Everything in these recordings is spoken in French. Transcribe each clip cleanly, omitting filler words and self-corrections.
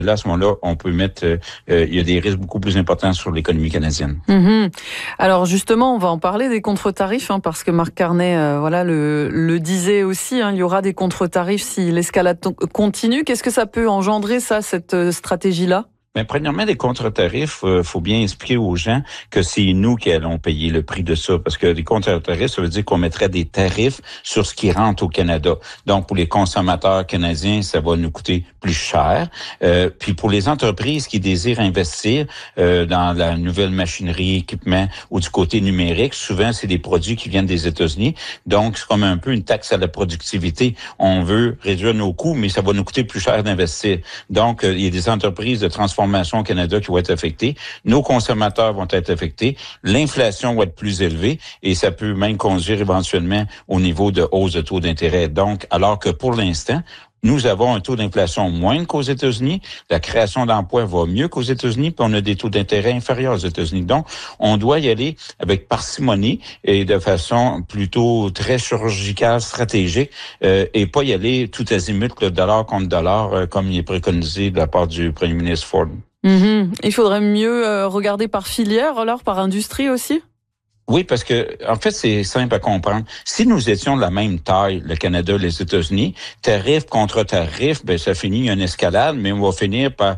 là, à ce moment-là, on peut mettre, il y a des risques beaucoup plus importants sur l'économie canadienne. Alors justement, on va en parler des contre-tarifs, parce que Marc Carney, le disait aussi, il y aura des contre-tarifs si l'escalade continue. Qu'est-ce que ça peut engendrer, cette stratégie-là? Mais premièrement, les contre-tarifs, faut bien expliquer aux gens que c'est nous qui allons payer le prix de ça, parce que les contre-tarifs, ça veut dire qu'on mettrait des tarifs sur ce qui rentre au Canada. Donc, pour les consommateurs canadiens, ça va nous coûter plus cher. Puis pour les entreprises qui désirent investir dans la nouvelle machinerie, équipement ou du côté numérique, souvent, c'est des produits qui viennent des États-Unis. Donc, c'est comme un peu une taxe à la productivité. On veut réduire nos coûts, mais ça va nous coûter plus cher d'investir. Donc, il y a des entreprises de transformation au Canada qui vont être affectées. Nos consommateurs vont être affectés. L'inflation va être plus élevée et ça peut même conduire éventuellement au niveau de hausse de taux d'intérêt. Donc, alors que pour l'instant, nous avons un taux d'inflation moindre qu'aux États-Unis. La création d'emplois va mieux qu'aux États-Unis, puis on a des taux d'intérêt inférieurs aux États-Unis. Donc, on doit y aller avec parcimonie et de façon plutôt très chirurgicale, stratégique, et pas y aller tout azimut, le dollar contre dollar, comme il est préconisé de la part du premier ministre Ford. Il faudrait mieux regarder par filière, alors par industrie aussi? Oui, parce que en fait, c'est simple à comprendre. Si nous étions de la même taille, le Canada, les États-Unis, tarif contre tarif, ça finit une escalade, mais on va finir par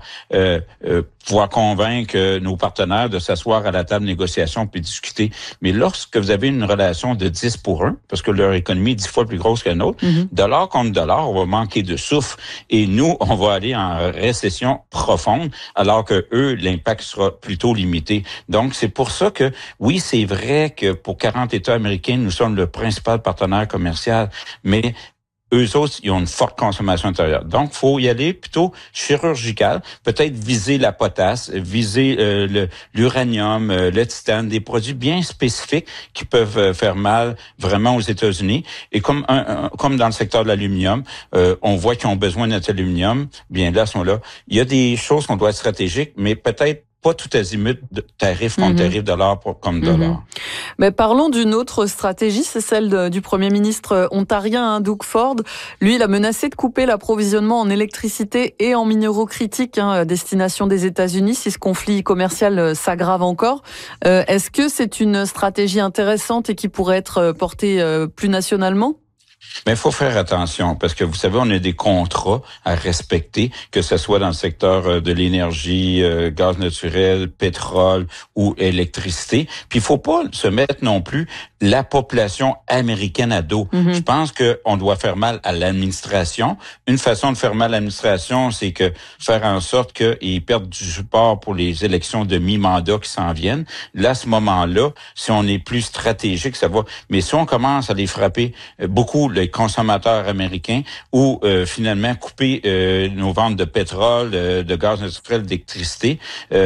pouvoir convaincre nos partenaires de s'asseoir à la table de négociation puis discuter. Mais lorsque vous avez une relation de 10 pour 1, parce que leur économie est 10 fois plus grosse que la nôtre, dollar contre dollar, on va manquer de souffle. Et nous, on va aller en récession profonde, alors que eux, l'impact sera plutôt limité. Donc, c'est pour ça que, oui, c'est vrai que pour 40 États américains, nous sommes le principal partenaire commercial, mais eux autres, ils ont une forte consommation intérieure. Donc, il faut y aller plutôt chirurgical, peut-être viser la potasse, viser l'uranium, le titane, des produits bien spécifiques qui peuvent faire mal vraiment aux États-Unis. Et comme dans le secteur de l'aluminium, on voit qu'ils ont besoin de notre aluminium. Bien là, à ce moment-là, il y a des choses qu'on doit être stratégiques, mais peut-être pas tout azimut de tarif contre tarif, dollar comme dollar. Mais parlons d'une autre stratégie, c'est celle du Premier ministre ontarien, Doug Ford. Lui, il a menacé de couper l'approvisionnement en électricité et en minéraux critiques à destination des États-Unis si ce conflit commercial s'aggrave encore. Est-ce que c'est une stratégie intéressante et qui pourrait être portée plus nationalement? Mais il faut faire attention parce que vous savez, on a des contrats à respecter, que ce soit dans le secteur de l'énergie, gaz naturel, pétrole ou électricité. Puis il faut pas se mettre non plus la population américaine à dos. Je pense que on doit faire mal à l'administration. Une façon de faire mal à l'administration, c'est que faire en sorte qu'ils perdent du support pour les élections de mi-mandat qui s'en viennent. Là, à ce moment-là, si on est plus stratégique, ça va. Mais si on commence à les frapper beaucoup, les consommateurs américains, ou finalement couper nos ventes de pétrole, de gaz naturel, d'électricité,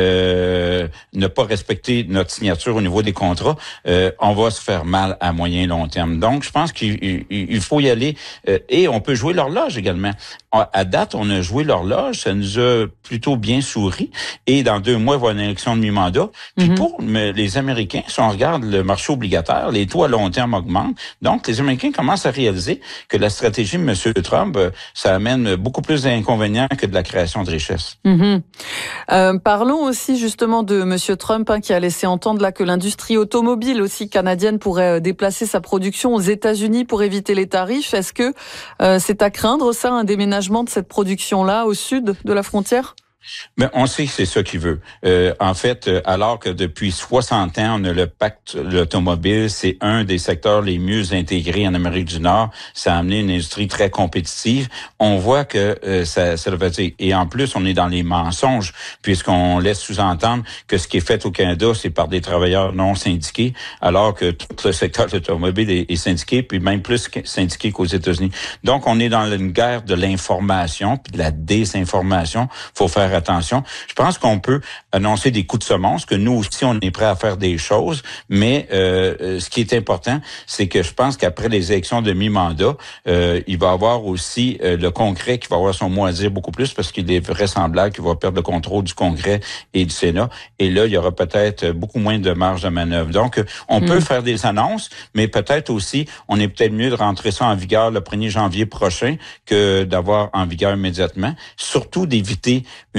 ne pas respecter notre signature au niveau des contrats, on va se faire mal à moyen et long terme. Donc, je pense qu'il faut y aller et on peut jouer l'horloge également. À date, on a joué l'horloge, ça nous a plutôt bien souri et dans 2 mois, il va y avoir une élection de mi-mandat. Puis pour les Américains, si on regarde le marché obligataire, les taux à long terme augmentent. Donc, les Américains commencent à réaliser que la stratégie de M. Trump, ça amène beaucoup plus d'inconvénients que de la création de richesse. Parlons aussi justement de M. Trump qui a laissé entendre là que l'industrie automobile aussi canadienne pourrait déplacer sa production aux États-Unis pour éviter les tarifs. Est-ce que c'est à craindre ça, un déménagement de cette production-là au sud de la frontière? Mais on sait que c'est ça qu'il veut. En fait, alors que depuis 60 ans, on a le pacte de l'automobile, c'est un des secteurs les mieux intégrés en Amérique du Nord. Ça a amené une industrie très compétitive. On voit que ça le veut dire. Et en plus, on est dans les mensonges, puisqu'on laisse sous-entendre que ce qui est fait au Canada, c'est par des travailleurs non syndiqués, alors que tout le secteur de l'automobile est syndiqué, puis même plus syndiqué qu'aux États-Unis. Donc, on est dans une guerre de l'information, puis de la désinformation. Faut faire attention. Je pense qu'on peut annoncer des coups de semonce, que nous aussi, on est prêt à faire des choses, mais ce qui est important, c'est que je pense qu'après les élections de mi-mandat, il va y avoir aussi le Congrès qui va avoir son mot à dire beaucoup plus, parce qu'il est vraisemblable qu'il va perdre le contrôle du Congrès et du Sénat, et là, il y aura peut-être beaucoup moins de marge de manœuvre. Donc, on peut faire des annonces, mais peut-être aussi, on est peut-être mieux de rentrer ça en vigueur le 1er janvier prochain que d'avoir en vigueur immédiatement, surtout d'éviter